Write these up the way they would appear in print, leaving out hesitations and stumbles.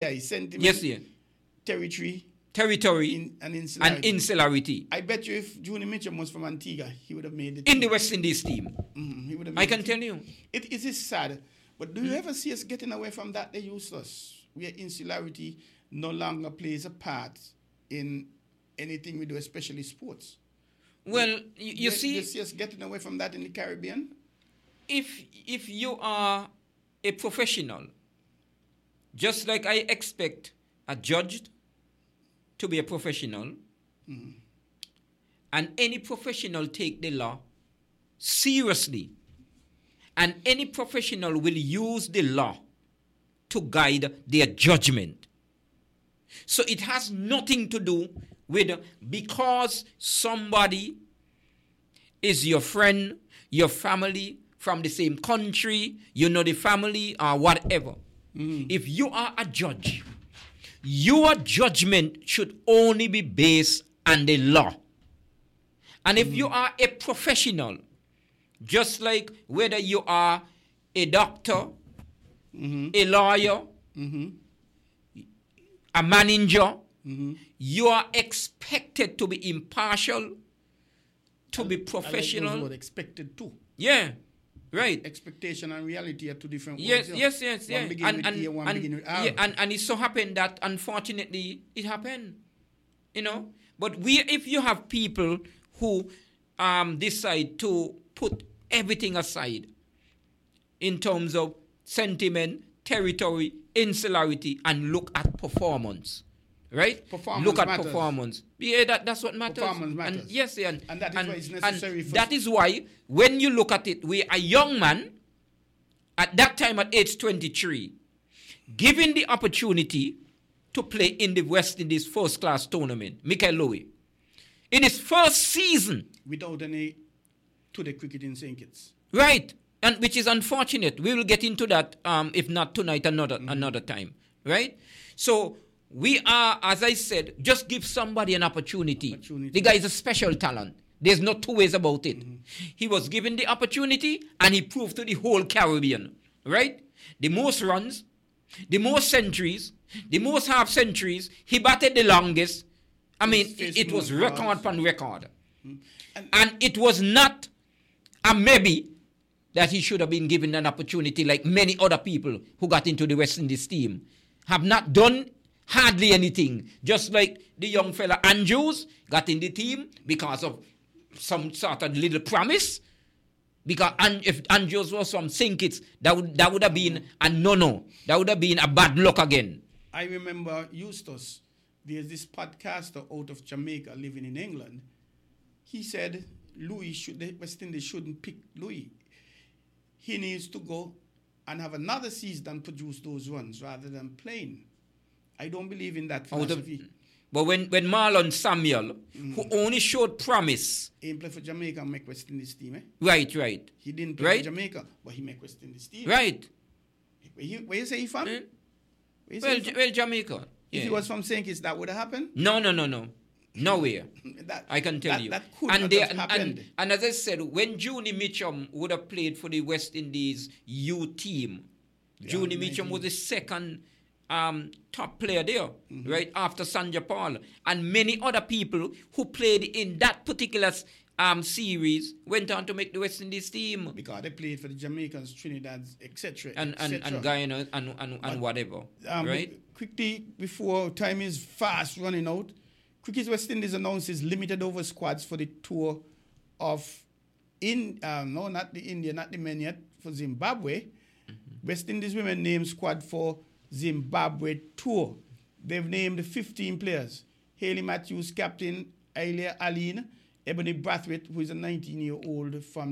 Mickey, sentiment, Yes, yeah. Territory and and insularity. I bet you if Juni Mitchell was from Antigua, he would have made it. In the West Indies team. He would have I made can it. tell you. It is sad. But do you ever see us getting away from that? They're useless. Where insularity no longer plays a part in anything we do, especially sports. Well, you see, you see us getting away from that in the Caribbean? If you are a professional, just like I expect a judge to be a professional, and any professional take the law seriously, and any professional will use the law to guide their judgment. So it has nothing to do with because somebody is your friend, your family, from the same country, you know the family or whatever. If you are a judge, your judgment should only be based on the law. And if you are a professional, just like whether you are a doctor, a lawyer, a manager, you are expected to be impartial, to be professional. I like those words, expected to. Yeah, right. Expectation and reality are two different yes, words. Yes. One begin with A, one begin with R. Yeah, and it so happened that unfortunately it happened, But if you have people who decide to put everything aside in terms of sentiment, territory, insularity, and look at performance, right? Performance matters. Performance. Yeah, that's what matters. Performance matters. And yes, and that is why it's necessary. And that is why when you look at it, we're a young man at that time at age 23, given the opportunity to play in the West Indies first-class tournament, Mikel Louis, in his first season, without any to-day cricket in St. Kitts. Right, and which is unfortunate. We will get into that, if not tonight, another time, right? So we are, as I said, just give somebody an opportunity. The guy is a special talent. There's no two ways about it. He was given the opportunity, and he proved to the whole Caribbean, right? The most runs, the most centuries, the most half centuries. He batted the longest. I mean, it was record upon record. And it was not a maybe that he should have been given an opportunity like many other people who got into the West Indies team. Have not done hardly anything. Just like the young fella Andrews got in the team because of some sort of little promise. Because if Andrews was from St. Kitts, that would have been a no-no. That would have been a bad luck again. I remember Eustace. There's this podcaster out of Jamaica living in England. He said the West Indies shouldn't pick Louis. He needs to go and have another season and produce those runs rather than playing. I don't believe in that philosophy. But when Marlon Samuel, who only showed promise... He played for Jamaica and make West Indies team, eh? Right. He didn't play for Jamaica, but he make West Indies team. Right. Where you say he from? Well, Jamaica. If he was from St. Kitts, that would have happened? No. Nowhere. I can tell you. That could not have happened. And as I said, when Juni Mitchum would have played for the West Indies U team, Juni Mitchum was the second top player there, right, after Sanja Paul. And many other people who played in that particular series went on to make the West Indies team. Because they played for the Jamaicans, Trinidad, etc. And Guyana and whatever, right? Quickly, before time is fast running out, Cricket West Indies announces limited over squads for the tour of, not the India, not the men yet, for Zimbabwe. West Indies women named squad for Zimbabwe tour. They've named 15 players. Hayley Matthews, captain, Ayla Aline, Ebony Brathwaite, who is a 19-year-old from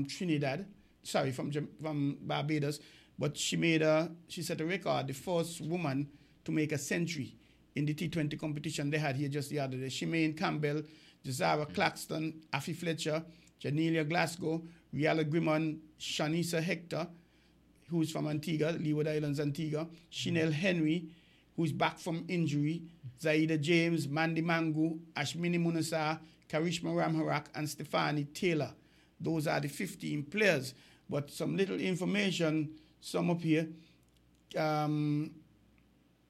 from Barbados, but she set a record, the first woman to make a century in the T20 competition they had here just the other day. Shemaine Campbell, Jazara Claxton, Afi Fletcher, Janelia Glasgow, Riala Grimon, Shanisa Hector, who's from Antigua, Leeward Islands, Antigua, Chanel Henry, who's back from injury, Zaida James, Mandy Mangu, Ashmini Munasar, Karishma Ramharak, and Stephanie Taylor. Those are the 15 players. But some little information, some up here.